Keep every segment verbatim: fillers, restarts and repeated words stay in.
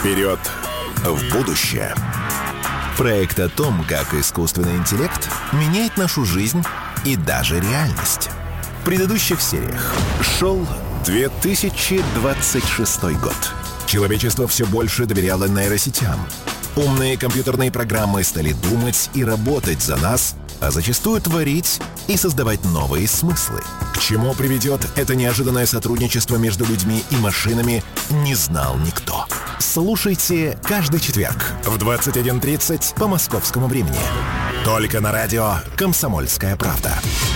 Вперед в будущее. Проект о том, как искусственный интеллект меняет нашу жизнь и даже реальность. В предыдущих сериях шел две тысячи двадцать шестой год. Человечество все больше доверяло нейросетям. Умные компьютерные программы стали думать и работать за нас, а зачастую творить и создавать новые смыслы. К чему приведет это неожиданное сотрудничество между людьми и машинами, не знал никто. Слушайте каждый четверг в двадцать один тридцать по московскому времени. Только на радио «Комсомольская правда».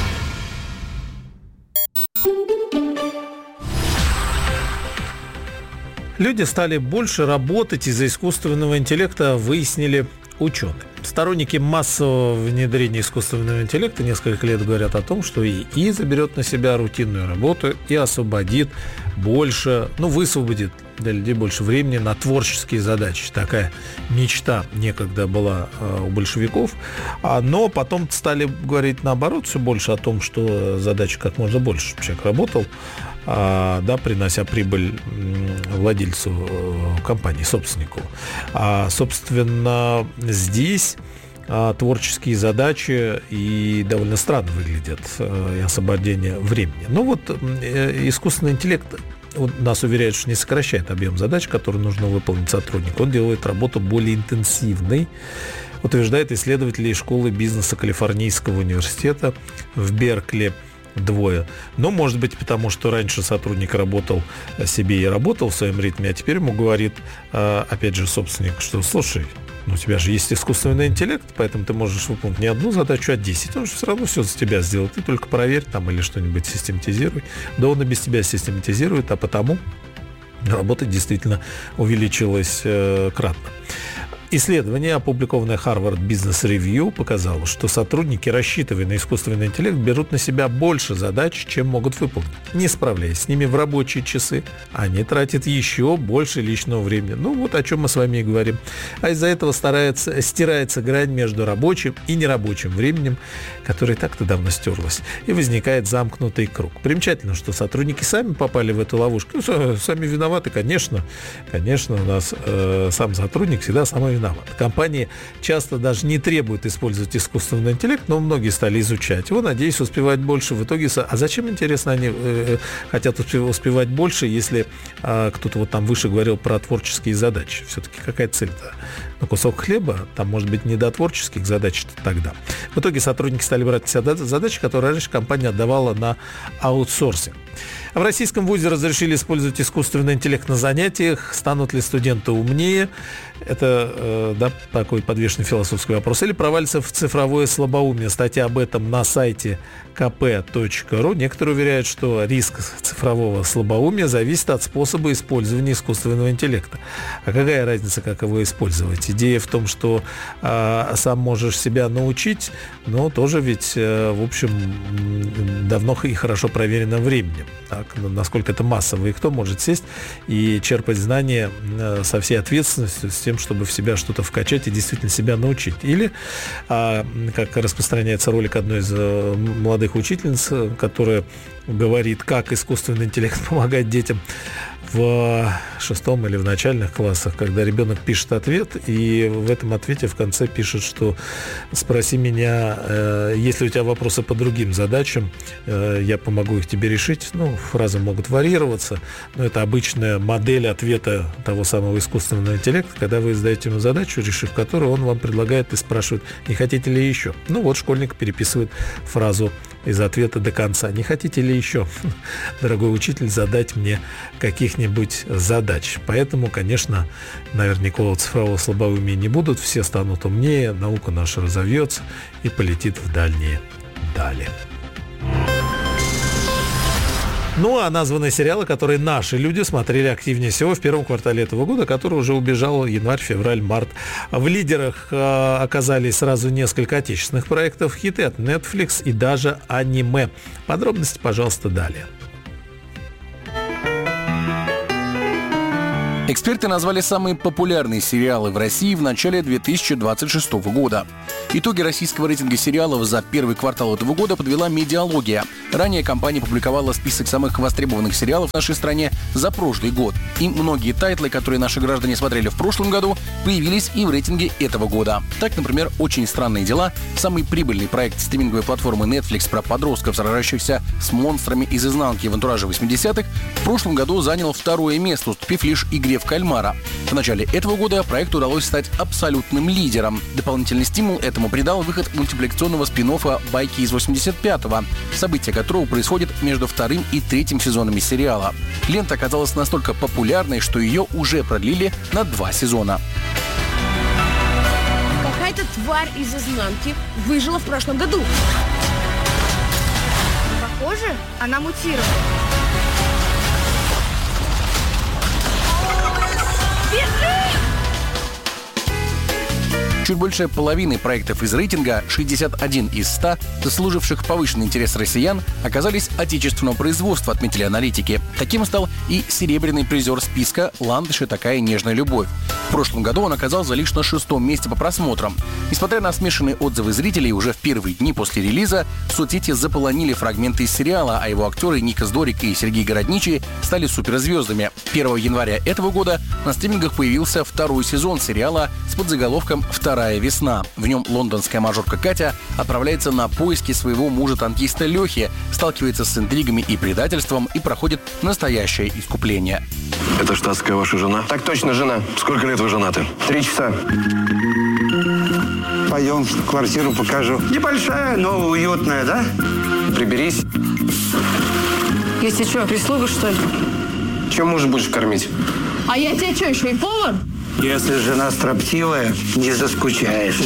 Люди стали больше работать из-за искусственного интеллекта, выяснили ученые. Сторонники массового внедрения искусственного интеллекта несколько лет говорят о том, что ИИ заберет на себя рутинную работу и освободит больше, ну, высвободит для людей больше времени на творческие задачи. Такая мечта некогда была э, у большевиков, а, но потом стали говорить наоборот все больше о том, что задача как можно больше, чтобы человек работал, а, да, принося прибыль владельцу э, компании, собственнику. А, собственно, здесь а, творческие задачи и довольно странно выглядят, э, и освобождение времени. Ну вот э, искусственный интеллект нас уверяют, что не сокращает объем задач, которые нужно выполнить сотруднику. Он делает работу более интенсивной, утверждает исследователи из школы бизнеса Калифорнийского университета в Беркли. Двое. Но, может быть, потому что раньше сотрудник работал себе и работал в своем ритме, а теперь ему говорит, опять же, собственник, что, слушай, ну, у тебя же есть искусственный интеллект, поэтому ты можешь выполнить не одну задачу, а десять. Он же все равно все за тебя сделает. Ты только проверь там или что-нибудь систематизируй. Да он и без тебя систематизирует, а потому работа действительно увеличилась э, кратно. Исследование, опубликованное Harvard Business Review, показало, что сотрудники, рассчитывая на искусственный интеллект, берут на себя больше задач, чем могут выполнить. Не справляясь с ними в рабочие часы, они тратят еще больше личного времени. Ну, вот о чем мы с вами и говорим. А из-за этого старается, стирается грань между рабочим и нерабочим временем, которая так-то давно стерлась. И возникает замкнутый круг. Примечательно, что сотрудники сами попали в эту ловушку. Ну, сами виноваты, конечно. Конечно, у нас э, сам сотрудник всегда самый виноват. Компании часто даже не требуют использовать искусственный интеллект, но многие стали изучать его, надеясь успевать больше. В итоге, а зачем, интересно, они э, хотят успевать больше, если э, кто-то вот там выше говорил про творческие задачи? Все-таки какая цель-то? На кусок хлеба, там, может быть, не до творческих задач тогда. В итоге сотрудники стали брать все задачи, которые раньше компания отдавала на аутсорсинг. В российском вузе разрешили использовать искусственный интеллект на занятиях. Станут ли студенты умнее? Это э, да, такой подвешенный философский вопрос. Или провалится в цифровое слабоумие. Статья об этом на сайте ка пэ точка ру. Некоторые уверяют, что риск цифрового слабоумия зависит от способа использования искусственного интеллекта. А какая разница, как его использовать? Идея в том, что э, сам можешь себя научить, но тоже ведь, э, в общем, давно и хорошо проверено временем. Так, насколько это массово, и кто может сесть и черпать знания э, со всей ответственностью, с тем, чтобы в себя что-то вкачать и действительно себя научить. Или, э, как распространяется ролик одной из э, молодых учительниц, которая говорит, как искусственный интеллект помогает детям в шестом или в начальных классах, когда ребенок пишет ответ, и в этом ответе в конце пишет, что спроси меня, э, если у тебя вопросы по другим задачам, э, я помогу их тебе решить. Ну, фразы могут варьироваться, но это обычная модель ответа того самого искусственного интеллекта, когда вы задаете ему задачу, решив которую, он вам предлагает и спрашивает, не хотите ли еще. Ну вот школьник переписывает фразу из ответа до конца. Не хотите ли еще, дорогой учитель, задать мне каких-нибудь задач? Поэтому, конечно, наверное, никакого цифрового слабоумия не будут. Все станут умнее, наука наша разовьется и полетит в дальние дали. Ну, а названные сериалы, которые наши люди смотрели активнее всего в первом квартале этого года, который уже убежал январь, февраль, март. В лидерах э, оказались сразу несколько отечественных проектов, хиты от Netflix и даже аниме. Подробности, пожалуйста, далее. Эксперты назвали самые популярные сериалы в России в начале две тысячи двадцать шестого года. Итоги российского рейтинга сериалов за первый квартал этого года подвела Медиалогия. Ранее компания публиковала список самых востребованных сериалов в нашей стране за прошлый год. И многие тайтлы, которые наши граждане смотрели в прошлом году, появились и в рейтинге этого года. Так, например, «Очень странные дела», самый прибыльный проект стриминговой платформы Netflix про подростков, сражающихся с монстрами из изнанки в антураже восьмидесятых, в прошлом году занял второе место, уступив лишь «Игре в кальмара». В начале этого года проекту удалось стать абсолютным лидером. Дополнительный стимул этому придал выход мультипликационного спин-оффа «Байки из восемьдесят пятого», события которого происходят между вторым и третьим сезонами сериала. Лента оказалась настолько популярной, что ее уже продлили на два сезона. Какая-то тварь из изнанки выжила в прошлом году. Похоже, она мутировала. Чуть больше половины проектов из рейтинга, шестьдесят один из ста, заслуживших повышенный интерес россиян, оказались отечественного производства, отметили аналитики. Таким стал и серебряный призер списка «Ландыши. Такая нежная любовь». В прошлом году он оказался лишь на шестом месте по просмотрам. Несмотря на смешанные отзывы зрителей, уже в первые дни после релиза соцсети заполонили фрагменты из сериала, а его актеры Никас Дорик и Сергей Городничий стали суперзвездами. первого января этого года на стримингах появился второй сезон сериала с подзаголовком «Вторая весна». В нем лондонская мажорка Катя отправляется на поиски своего мужа-танкиста Лехи, сталкивается с интригами и предательством и проходит настоящее искупление. Это штатская ваша жена? Так точно, жена. Сколько лет вы женаты? Три часа. Пойдем, квартиру покажу. Небольшая, но уютная, да? Приберись. Я тебе что, прислуга, что ли? Чем мужа будешь кормить? А я тебе что, еще и повар? Если жена строптивая, не заскучаешь.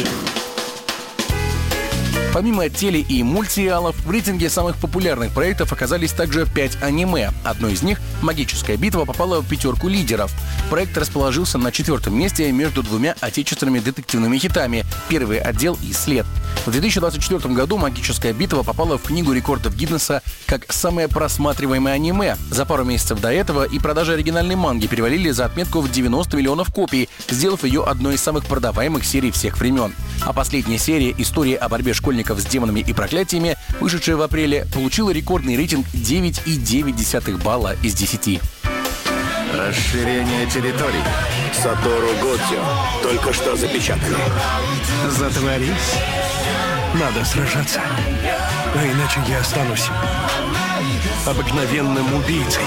Помимо теле- и мультсериалов, в рейтинге самых популярных проектов оказались также пять аниме. Одно из них, «Магическая битва», попала в пятерку лидеров. Проект расположился на четвертом месте между двумя отечественными детективными хитами «Первый отдел» и «След». В две тысячи двадцать четвёртом году «Магическая битва» попала в Книгу рекордов Гиннесса как самое просматриваемое аниме. За пару месяцев до этого и продажи оригинальной манги перевалили за отметку в девяносто миллионов копий, сделав ее одной из самых продаваемых серий всех времен. А последняя серия «История о борьбе школьников с демонами и проклятиями», вышедшая в апреле, получила рекордный рейтинг девять и девять десятых балла из десяти. Расширение территорий. Сатору Годзио. Только что запечатали. Затворись. Надо сражаться. А иначе я останусь обыкновенным убийцей.